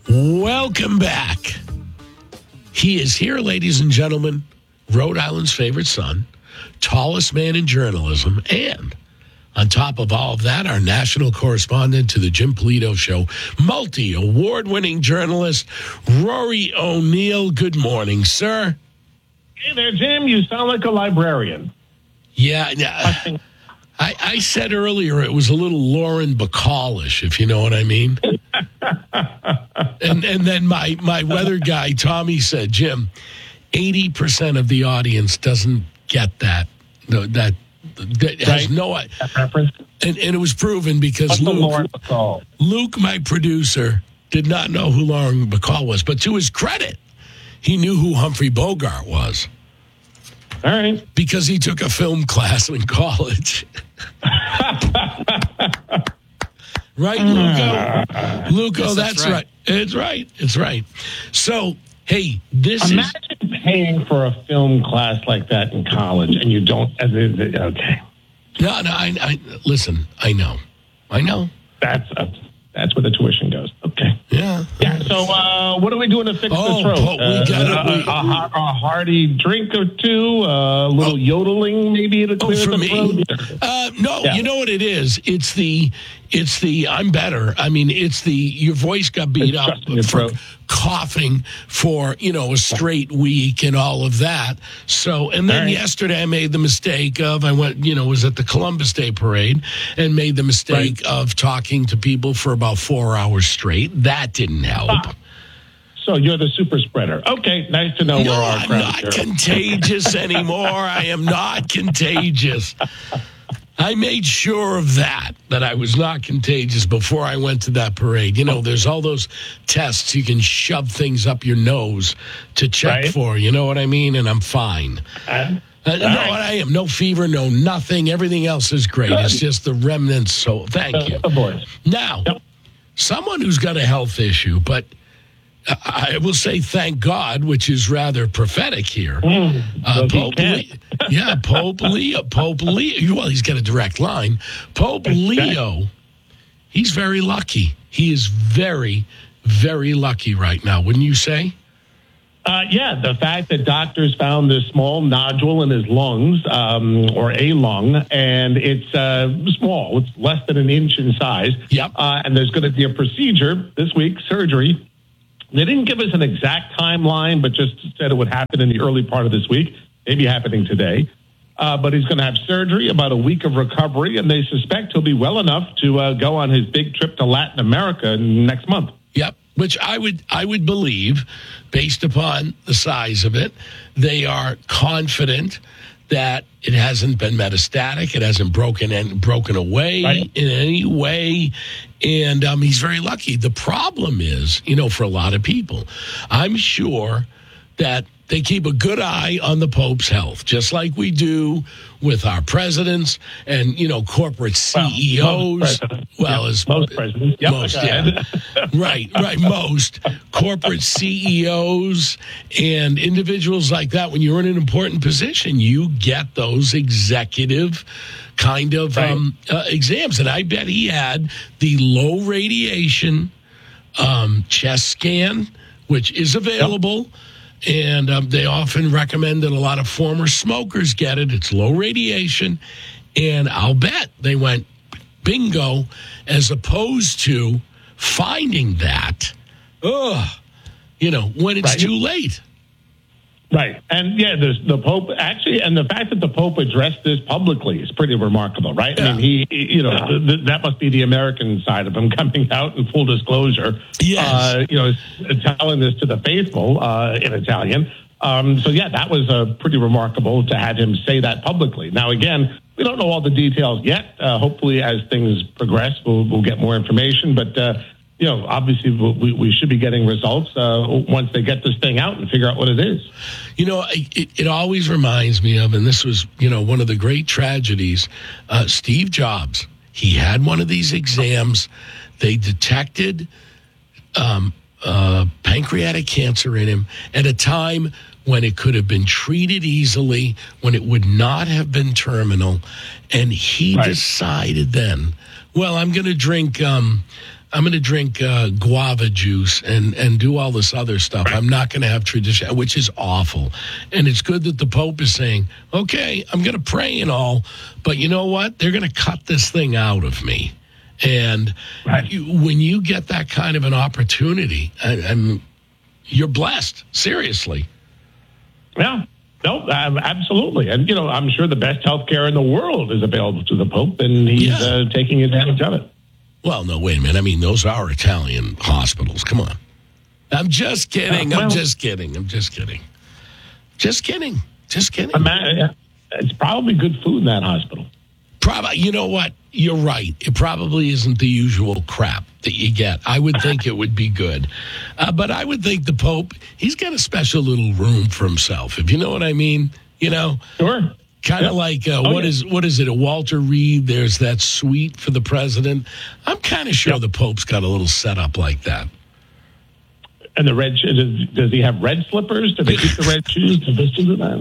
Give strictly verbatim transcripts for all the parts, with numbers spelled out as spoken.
Welcome back. He is here, ladies and gentlemen, Rhode Island's favorite son, tallest man in journalism, and on top of all of that, our national correspondent to the Jim Polito Show, multi-award-winning journalist, Rory O'Neill. Good morning, sir. Hey there, Jim. You sound like a librarian. Yeah, yeah. I, I said earlier it was a little Lauren Bacall-ish, if you know what I mean. and and then my, my weather guy, Tommy, said, Jim, eighty percent of the audience doesn't get that. No, that, that has Right. no... That reference? And, and it was proven because What's the Lauren Luke, Bacall? Luke, my producer, did not know who Lauren Bacall was. But to his credit, he knew who Humphrey Bogart was All right. because he took a film class in college. Right, Luco? Luco, Yes, that's, that's right. right. It's right. It's right. So, hey, this is... Imagine paying for a film class like that in college and you don't. uh, Okay. No, no, I, I, listen, I know. I know. That's uh, that's where the tuition goes. Okay. Yeah. Yeah. So, uh, what are we doing to fix Oh, this road? but we Uh, gotta- a, we- a, a, a hearty drink or two, a little yodeling maybe to Oh, clear for the me? throat. Uh, no, Yeah. you know what it is? It's the, it's the, I'm better. I mean, it's the, your voice got beat It's up just in your for throat. coughing for, you know, a straight week and all of that. So, and then All right. yesterday I made the mistake of, I went, you know, was at the Columbus Day Parade and made the mistake of talking to people for about four hours straight. That didn't help. Ah. So you're the super spreader. Okay. Nice to know No, where our I'm ground not zero. contagious anymore. I am not contagious. I made sure of that, that I was not contagious before I went to that parade. You know, there's all those tests you can shove things up your nose to check Right. for. You know what I mean? And I'm fine. Uh, Uh, no, right. I am. No fever, no nothing. Everything else is great. Good. It's just the remnants. So thank you. uh, boys. Now, Yep. someone who's got a health issue, but I I will say thank God, which is rather prophetic here. Uh, Well, he Pope can. Le- yeah, Pope Leo. Pope Leo. Well, he's got a direct line. Pope Leo, he's very lucky. He is very, very lucky right now, wouldn't you say? Uh, yeah, the fact that doctors found this small nodule in his lungs, um, or a lung, and it's uh, small. It's less than an inch in size. Yep. Uh, and there's going to be a procedure this week, surgery. They didn't give us an exact timeline, but just said it would happen in the early part of this week, maybe happening today. Uh, but he's going to have surgery, about a week of recovery, and they suspect he'll be well enough to uh, go on his big trip to Latin America next month. Yep. Which I would I would believe, based upon the size of it, they are confident that it hasn't been metastatic, it hasn't broken and broken away Right. in any way, and um, he's very lucky. The problem is, you know, for a lot of people, I'm sure that they keep a good eye on the Pope's health, just like we do with our presidents and, you know, corporate C E Os. Most presidents. Well, Yep, as most presidents. Yep, most, go yeah. ahead. Right, right. Most corporate C E Os and individuals like that, when you're in an important position, you get those executive kind of Right. um, uh, exams. And I bet he had the low radiation um, chest scan, which is available. And um, they often recommend that a lot of former smokers get it. It's low radiation. And I'll bet they went bingo, as opposed to finding that, ugh, you know, when it's Right. too late. Right. And yeah, there's the Pope actually, and the fact that the Pope addressed this publicly is pretty remarkable, right? Yeah. I mean, he, he- you know, th- th- that must be the American side of him coming out in full disclosure. Yes. Uh, you know, s- telling this to the faithful uh, in Italian. Um, so yeah, that was uh, pretty remarkable to have him say that publicly. Now, again, we don't know all the details yet. Uh, hopefully, as things progress, we'll, we'll get more information. But uh, you know, obviously, we, we should be getting results uh, once they get this thing out and figure out what it is. You know, it, it always reminds me of, and this was, you know, one of the great tragedies, uh, Steve Jobs. He had one of these exams. They detected um, uh, pancreatic cancer in him at a time when it could have been treated easily, when it would not have been terminal. And he Right. decided then, well, I'm going to drink um, I'm going to drink uh, guava juice and, and do all this other stuff. Right. I'm not going to have tradition, which is awful. And it's good that the Pope is saying, okay, I'm going to pray and all, but you know what? They're going to cut this thing out of me. And right. you, when you get that kind of an opportunity, I, I'm, you're blessed, seriously. Yeah. No, um, absolutely. And, you know, I'm sure the best health care in the world is available to the Pope, and he's yeah. uh, taking advantage of it. Well, no, wait a minute. I mean, those are Italian hospitals. Come on. I'm just kidding. Uh, well, I'm just kidding. I'm just kidding. Just kidding. Just kidding. It's probably good food in that hospital. Probably. You know what? You're right. It probably isn't the usual crap that you get. I would think it would be good. Uh, but I would think the Pope, he's got a special little room for himself, if you know what I mean. You know? Sure. Kind of yep. like, uh, oh, what yeah. is what is it, a Walter Reed? There's that suite for the president. I'm kind of sure yep. the Pope's got a little setup like that. And the red, does, does he have red slippers? Do they keep the red shoes? Do they do that?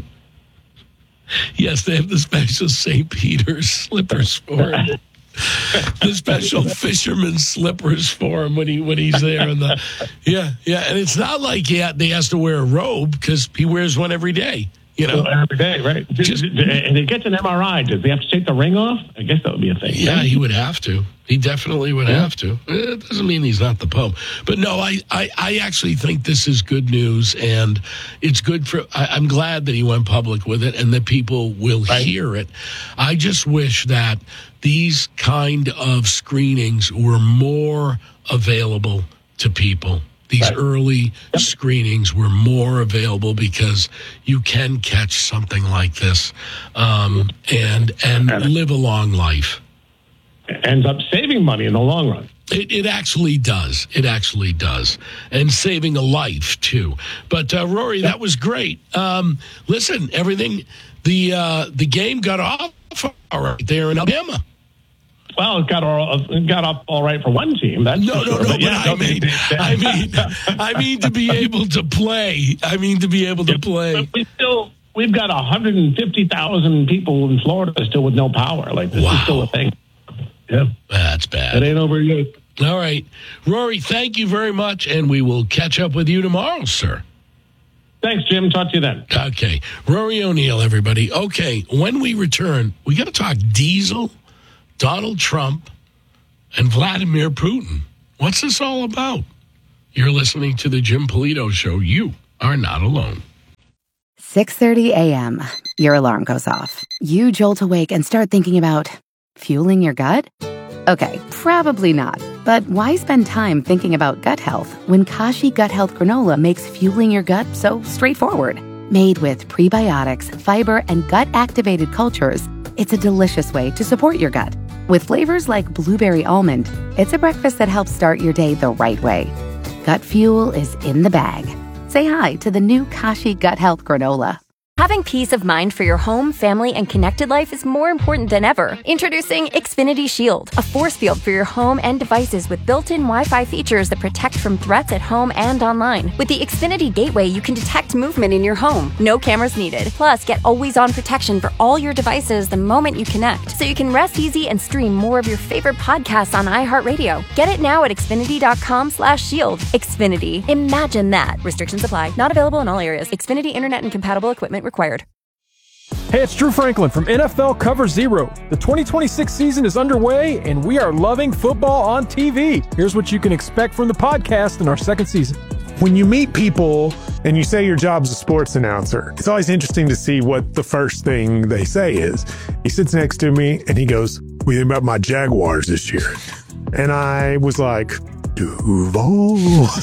Yes, they have the special Saint Peter's slippers for him. The special fisherman slippers for him when he when he's there in the yeah yeah. And it's not like he ha- they has to wear a robe because he wears one every day. You know, well, every day, right? Just, and he gets an M R I. Does he have to take the ring off? I guess that would be a thing. Yeah, right? he would have to. He definitely would yeah. have to. It doesn't mean he's not the Pope. But no, I, I, I actually think this is good news, and it's good for, I, I'm glad that he went public with it and that people will right. hear it. I just wish that these kind of screenings were more available to people. These right. early yep. screenings were more available because you can catch something like this um, and and live a long life. Ends up saving money in the long run. It, it actually does. It actually does. And saving a life, too. But, uh, Rory, yep. that was great. Um, listen, everything, the uh, the game got off all right there in Alabama. Well, it got all it got up all right for one team. That's no, sure. no, no. But, yeah, but I mean, I mean, I mean to be able to play. I mean to be able to play. We still we've got one hundred fifty thousand people in Florida still with no power. Like this wow. is still a thing. Yeah, that's bad. It ain't over yet. All right, Rory. Thank you very much, and we will catch up with you tomorrow, sir. Thanks, Jim. Talk to you then. Okay, Rory O'Neill, everybody. Okay, when we return, we got to talk diesel. Donald Trump and Vladimir Putin. What's this all about? You're listening to the Jim Polito Show. You are not alone. six thirty a.m. Your alarm goes off. You jolt awake and start thinking about fueling your gut? Okay, probably not. But why spend time thinking about gut health when Kashi Gut Health Granola makes fueling your gut so straightforward? Made with prebiotics, fiber, and gut-activated cultures, it's a delicious way to support your gut. With flavors like blueberry almond, it's a breakfast that helps start your day the right way. Gut fuel is in the bag. Say hi to the new Kashi Gut Health Granola. Having peace of mind for your home, family, and connected life is more important than ever. Introducing Xfinity Shield, a force field for your home and devices with built-in Wi-Fi features that protect from threats at home and online. With the Xfinity Gateway, you can detect movement in your home. No cameras needed. Plus, get always-on protection for all your devices the moment you connect, so you can rest easy and stream more of your favorite podcasts on iHeartRadio. Get it now at Xfinity.com slash shield. Xfinity. Imagine that. Restrictions apply. Not available in all areas. Xfinity Internet and compatible equipment required. Hey, it's Drew Franklin from N F L Cover Zero. The twenty twenty-six season is underway, and we are loving football on T V. Here's what you can expect from the podcast in our second season. When you meet people and you say your job's a sports announcer, it's always interesting to see what the first thing they say is. He sits next to me, and he goes, "What do you think about my Jaguars this year?" And I was like, Duval.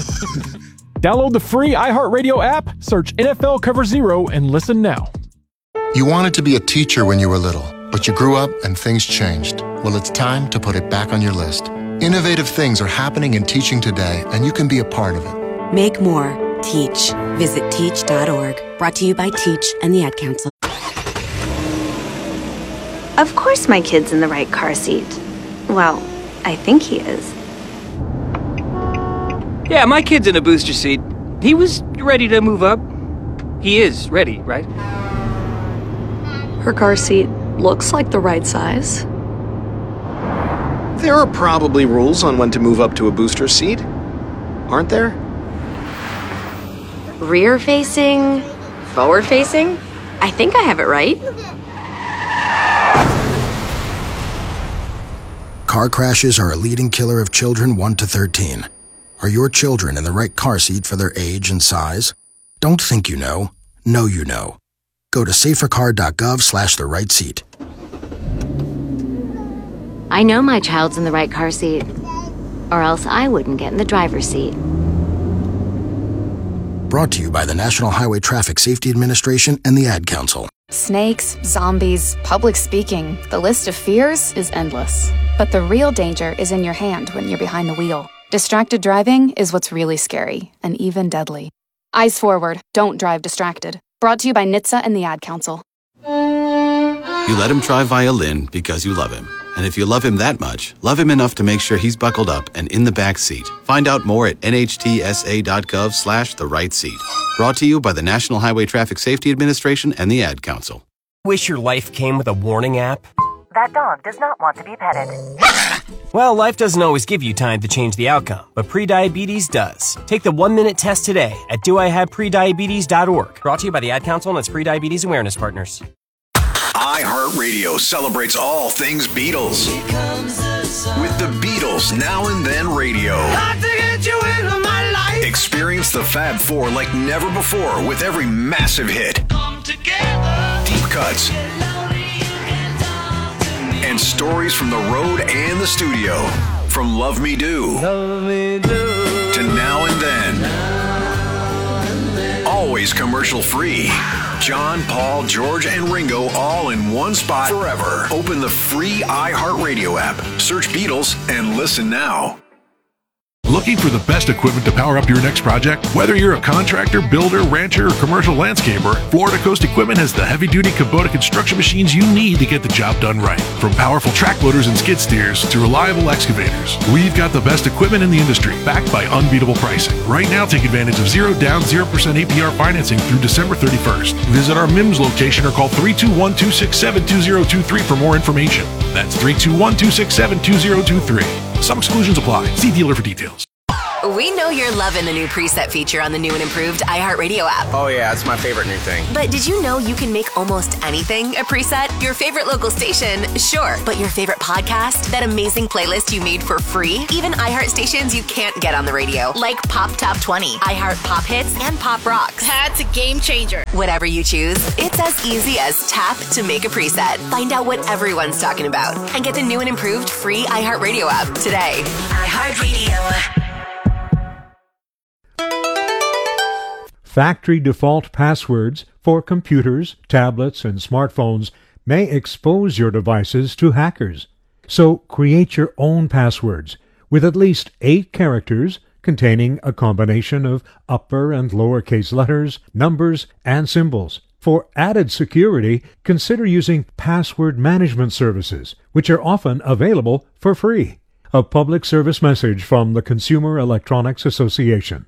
Download the free iHeartRadio app, search N F L Cover Zero, and listen now. You wanted to be a teacher when you were little, but you grew up and things changed. Well, it's time to put it back on your list. Innovative things are happening in teaching today, and you can be a part of it. Make more. Teach. Visit teach dot org. Brought to you by Teach and the Ad Council. Of course my kid's in the right car seat. Well, I think he is. Yeah, my kid's in a booster seat. He was ready to move up. He is ready, right? Her car seat looks like the right size. There are probably rules on when to move up to a booster seat, aren't there? Rear facing, forward facing? I think I have it right. Car crashes are a leading killer of children one to thirteen. Are your children in the right car seat for their age and size? Don't think you know. Know you know. Go to safercar.gov slash the right seat. I know my child's in the right car seat, or else I wouldn't get in the driver's seat. Brought to you by the National Highway Traffic Safety Administration and the Ad Council. Snakes, zombies, public speaking. The list of fears is endless. But the real danger is in your hand when you're behind the wheel. Distracted driving is what's really scary and even deadly. Eyes forward, don't drive distracted. Brought to you by N H T S A and the Ad Council. You let him try violin because you love him. And if you love him that much, love him enough to make sure he's buckled up and in the back seat. Find out more at nhtsa.gov slash the right seat. Brought to you by the National Highway Traffic Safety Administration and the Ad Council. Wish your life came with a warning app? That dog does not want to be petted. Well, life doesn't always give you time to change the outcome, but prediabetes does. Take the one-minute test today at do I have prediabetes dot org. Brought to you by the Ad Council and its prediabetes awareness partners. iHeartRadio celebrates all things Beatles. With the Beatles Now and Then Radio. Experience the Fab Four like never before with every massive hit. Deep cuts. And stories from the road and the studio. From Love Me Do, Love Me Do. To Now and Then. Always commercial free. John, Paul, George, and Ringo all in one spot forever. Open the free iHeartRadio app. Search Beatles and listen now. Looking for the best equipment to power up your next project? Whether you're a contractor, builder, rancher, or commercial landscaper, Florida Coast Equipment has the heavy-duty Kubota construction machines you need to get the job done right. From powerful track loaders and skid steers to reliable excavators, we've got the best equipment in the industry, backed by unbeatable pricing. Right now, take advantage of zero down, zero percent A P R financing through December thirty-first. Visit our M I M S location or call three two one, two six seven, two zero two three for more information. That's three two one, two six seven, two zero two three. Some exclusions apply. See dealer for details. We know you're loving the new preset feature on the new and improved iHeartRadio app. Oh yeah, it's my favorite new thing. But did you know you can make almost anything a preset? Your favorite local station, sure. But your favorite podcast? That amazing playlist you made for free? Even iHeart stations you can't get on the radio. Like Pop Top twenty, iHeart Pop Hits, and Pop Rocks. That's a game changer. Whatever you choose, it's as easy as tap to make a preset. Find out what everyone's talking about. And get the new and improved free iHeartRadio app today. iHeartRadio. Factory default passwords for computers, tablets, and smartphones may expose your devices to hackers. So create your own passwords with at least eight characters containing a combination of upper and lowercase letters, numbers, and symbols. For added security, consider using password management services, which are often available for free. A public service message from the Consumer Electronics Association.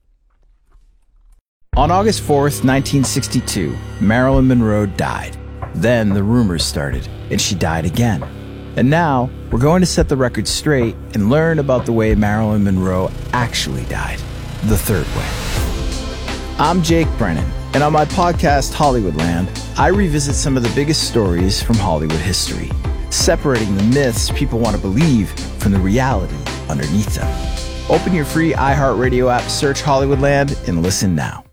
On August fourth, nineteen sixty-two, Marilyn Monroe died. Then the rumors started, and she died again. And now, we're going to set the record straight and learn about the way Marilyn Monroe actually died, the third way. I'm Jake Brennan, and on my podcast, Hollywoodland, I revisit some of the biggest stories from Hollywood history, separating the myths people want to believe from the reality underneath them. Open your free iHeartRadio app, search Hollywoodland, and listen now.